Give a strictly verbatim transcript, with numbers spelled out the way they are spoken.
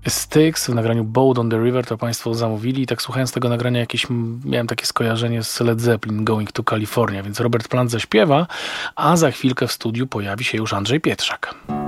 Styx w nagraniu Boat on the River to Państwo zamówili i tak słuchając tego nagrania jakieś miałem takie skojarzenie z Led Zeppelin Going to California, więc Robert Plant zaśpiewa, a za chwilkę w studiu pojawi się już Andrzej Pietrzak.